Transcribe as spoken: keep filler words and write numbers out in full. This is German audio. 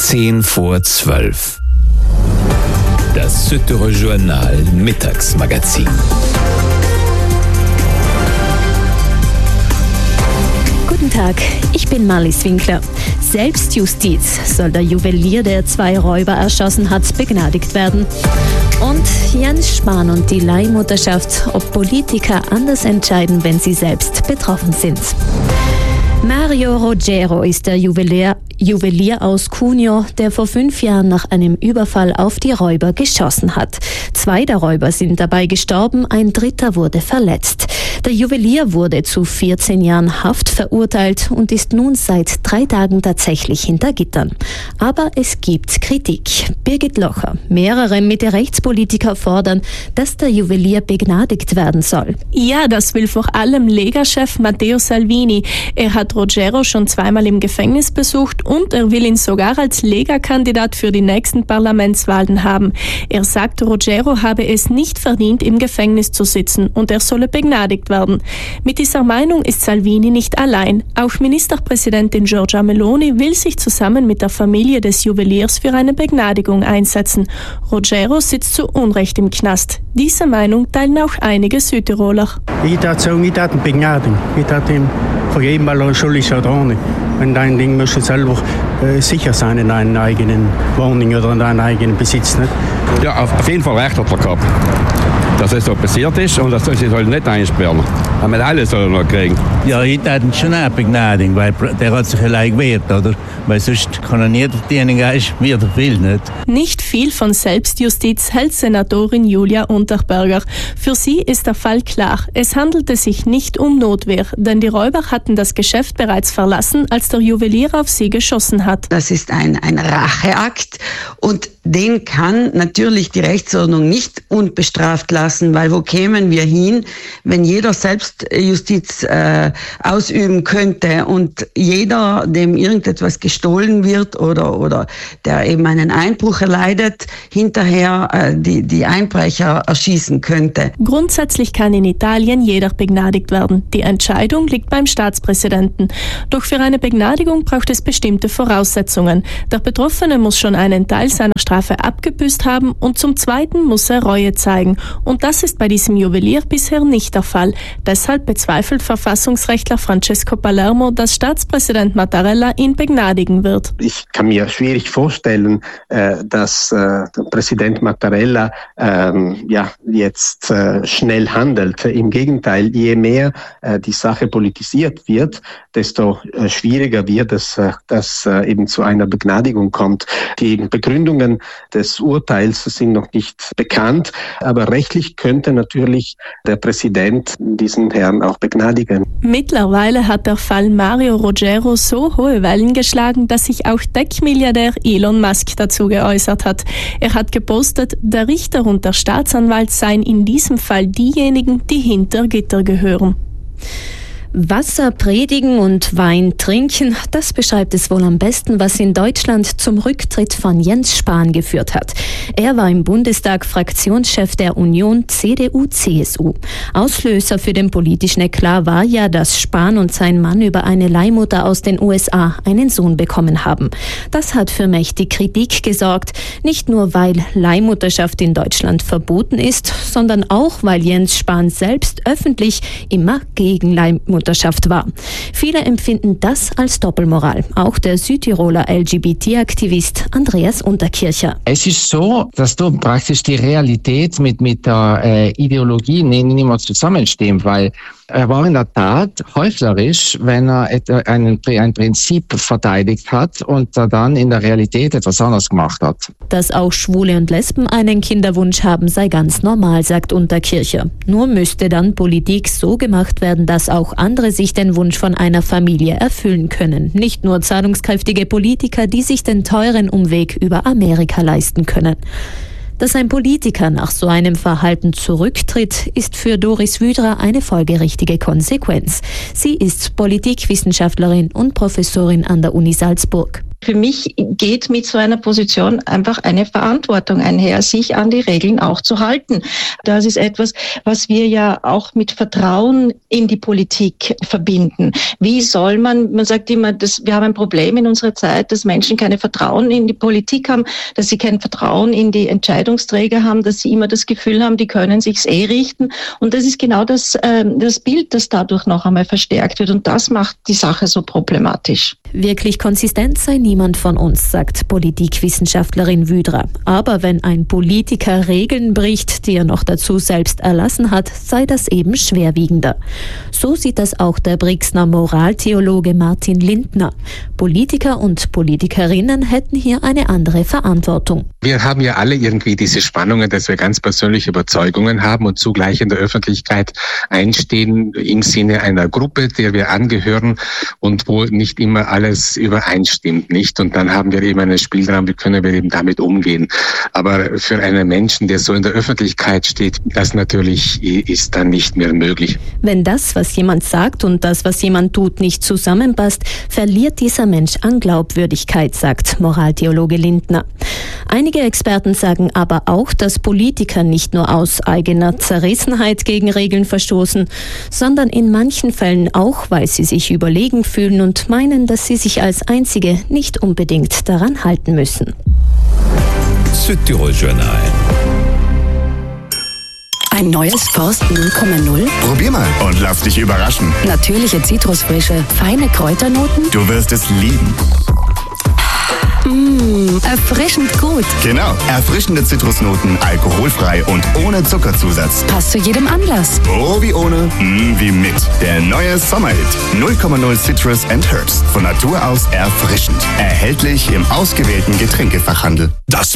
zehn vor zwölf. Das Süddeutsche Journal Mittagsmagazin. Guten Tag, ich bin Marlies Winkler. Selbstjustiz soll der Juwelier, der zwei Räuber erschossen hat, begnadigt werden. Und Jens Spahn und die Leihmutterschaft, ob Politiker anders entscheiden, wenn sie selbst betroffen sind. Mario Rogero ist der Juwelier, Juwelier aus Cuneo, der vor fünf Jahren nach einem Überfall auf die Räuber geschossen hat. Zwei der Räuber sind dabei gestorben, ein dritter wurde verletzt. Der Juwelier wurde zu vierzehn Jahren Haft verurteilt und ist nun seit drei Tagen tatsächlich hinter Gittern. Aber es gibt Kritik. Birgit Locher, mehrere Mitte-Rechtspolitiker fordern, dass der Juwelier begnadigt werden soll. Ja, das will vor allem Lega-Chef Matteo Salvini. Er hat Rogero schon zweimal im Gefängnis besucht und er will ihn sogar als Lega-Kandidat für die nächsten Parlamentswahlen haben. Er sagt, Rogero habe es nicht verdient, im Gefängnis zu sitzen und er solle begnadigt werden. Mit dieser Meinung ist Salvini nicht allein. Auch Ministerpräsidentin Giorgia Meloni will sich zusammen mit der Familie des Juweliers für eine Begnadigung einsetzen. Rogero sitzt zu Unrecht im Knast. Diese Meinung teilen auch einige Südtiroler. Ich würde sagen, ich würde ihn begnadigen. Ich würde ihm vergeben, weil er schuldig ist oder nicht. Und dein Ding musst du selber äh, sicher sein in deinen eigenen Wohnung oder in deinem eigenen Besitz. Nicht? Ja, auf, auf jeden Fall recht hat er gehabt, dass es so passiert ist und dass sie soll nicht einsperren. Aber mit alles soll er noch kriegen. Ja, ich würde ihn schon auch begnadigen, weil der hat sich allein gewehrt, oder? Weil sonst kann er nicht verdienen, wie er will, nicht? Nicht viel von Selbstjustiz hält Senatorin Julia Unterberger. Für sie ist der Fall klar. Es handelte sich nicht um Notwehr, denn die Räuber hatten das Geschäft bereits verlassen, als der Juwelier auf sie geschossen hat. Das ist ein, ein Racheakt und den kann natürlich die Rechtsordnung nicht unbestraft lassen, weil wo kämen wir hin, wenn jeder Selbstjustiz äh, ausüben könnte und jeder, dem irgendetwas gestohlen wird oder, oder der eben einen Einbruch erleidet, hinterher äh, die, die Einbrecher erschießen könnte. Grundsätzlich kann in Italien jeder begnadigt werden. Die Entscheidung liegt beim Staatspräsidenten. Doch für eine Begnadigung braucht es bestimmte Voraussetzungen. Der Betroffene muss schon einen Teil seiner Strafe abgebüßt haben und zum Zweiten muss er Reue zeigen. Und das ist bei diesem Juwelier bisher nicht der Fall. Deshalb bezweifelt Verfassungsrechtler Francesco Palermo, dass Staatspräsident Mattarella ihn begnadigen wird. Ich kann mir schwierig vorstellen, dass Präsident Mattarella ja, jetzt schnell handelt. Im Gegenteil, je mehr die Sache politisiert wird, desto schwieriger wird es, dass eben zu einer Begnadigung kommt. Die Begründungen des Urteils sind noch nicht bekannt, aber rechtlich könnte natürlich der Präsident diesen Herrn auch begnadigen. Mittlerweile hat der Fall Mario Rogero so hohe Wellen geschlagen, dass sich auch Tech-Milliardär Elon Musk dazu geäußert hat. Er hat gepostet, der Richter und der Staatsanwalt seien in diesem Fall diejenigen, die hinter Gitter gehören. Wasser predigen und Wein trinken, das beschreibt es wohl am besten, was in Deutschland zum Rücktritt von Jens Spahn geführt hat. Er war im Bundestag Fraktionschef der Union C D U C S U. Auslöser für den politischen Eklat war ja, dass Spahn und sein Mann über eine Leihmutter aus den U S A einen Sohn bekommen haben. Das hat für mächtige Kritik gesorgt, nicht nur weil Leihmutterschaft in Deutschland verboten ist, sondern auch weil Jens Spahn selbst öffentlich immer gegen Leihmutterschaft war. Viele empfinden das als Doppelmoral. Auch der Südtiroler L G B T-Aktivist Andreas Unterkircher. Es ist so, dass du praktisch die Realität mit, mit der äh, Ideologie nicht mehr zusammenstehen, weil er war in der Tat heuchlerisch, wenn er einen, ein Prinzip verteidigt hat und er dann in der Realität etwas anderes gemacht hat. Dass auch Schwule und Lesben einen Kinderwunsch haben, sei ganz normal, sagt Unterkircher. Nur müsste dann Politik so gemacht werden, dass auch andere sich den Wunsch von einer Familie erfüllen können. Nicht nur zahlungskräftige Politiker, die sich den teuren Umweg über Amerika leisten können. Dass ein Politiker nach so einem Verhalten zurücktritt, ist für Doris Wüdra eine folgerichtige Konsequenz. Sie ist Politikwissenschaftlerin und Professorin an der Uni Salzburg. Für mich geht mit so einer Position einfach eine Verantwortung einher, sich an die Regeln auch zu halten. Das ist etwas, was wir ja auch mit Vertrauen in die Politik verbinden. Wie soll man, man sagt immer, dass wir haben ein Problem in unserer Zeit, dass Menschen keine Vertrauen in die Politik haben, dass sie kein Vertrauen in die Entscheidungsträger haben, dass sie immer das Gefühl haben, die können sich's eh richten. Und das ist genau das, äh, das Bild, das dadurch noch einmal verstärkt wird. Und das macht die Sache so problematisch. Wirklich konsistent sei niemand von uns, sagt Politikwissenschaftlerin Wüdra. Aber wenn ein Politiker Regeln bricht, die er noch dazu selbst erlassen hat, sei das eben schwerwiegender. So sieht das auch der Brixner Moraltheologe Martin Lindner. Politiker und Politikerinnen hätten hier eine andere Verantwortung. Wir haben ja alle irgendwie diese Spannungen, dass wir ganz persönliche Überzeugungen haben und zugleich in der Öffentlichkeit einstehen im Sinne einer Gruppe, der wir angehören und wo nicht immer alles übereinstimmt, nicht? Und dann haben wir eben einen Spielraum, wie können wir eben damit umgehen. Aber für einen Menschen, der so in der Öffentlichkeit steht, das natürlich ist dann nicht mehr möglich. Wenn das, was jemand sagt und das, was jemand tut, nicht zusammenpasst, verliert dieser Mensch an Glaubwürdigkeit, sagt Moraltheologe Lindner. Einige Experten sagen aber auch, dass Politiker nicht nur aus eigener Zerrissenheit gegen Regeln verstoßen, sondern in manchen Fällen auch, weil sie sich überlegen fühlen und meinen, dass sie sich als Einzige nicht unbedingt daran halten müssen. Südtirol Journal. Ein neues Forst null Komma null? Probier mal und lass dich überraschen. Natürliche Zitrusfrische, feine Kräuternoten? Du wirst es lieben. Mmh, erfrischend gut. Genau, erfrischende Zitrusnoten, alkoholfrei und ohne Zuckerzusatz. Passt zu jedem Anlass. Oh, wie ohne, mm, wie mit. Der neue Sommerhit. null Komma null Citrus and Herbs. Von Natur aus erfrischend. Erhältlich im ausgewählten Getränkefachhandel. Das